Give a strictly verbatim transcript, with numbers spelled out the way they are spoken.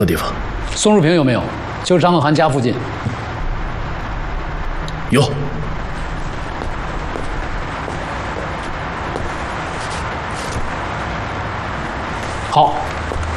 的地方。 宋树平有没有？就是张可涵家附近。 有。 好。